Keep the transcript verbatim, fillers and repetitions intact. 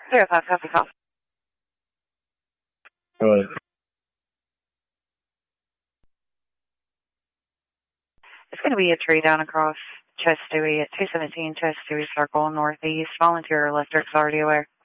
Zero five, copy call. Go ahead. It's going to be a tree down across Chestatee at two seventeen Chestatee Circle Northeast. Volunteer electric's already aware.